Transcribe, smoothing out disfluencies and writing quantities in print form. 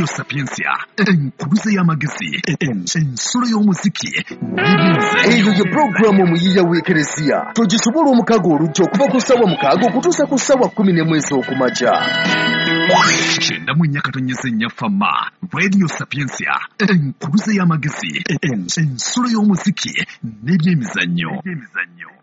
Sapiensia, enkuluze y'amagezi, ensolo y'omuziki, eyo ye programu omuyiiya w'ekereziya togisobola omukago olujja okuva ku ssawa 6 okutuusa ku ssawa 11 okumakya. 94.4 FM, Radio Sapiensia, enkuluze y'amagezi, ensolo y'omuziki n'ebyemizannyo.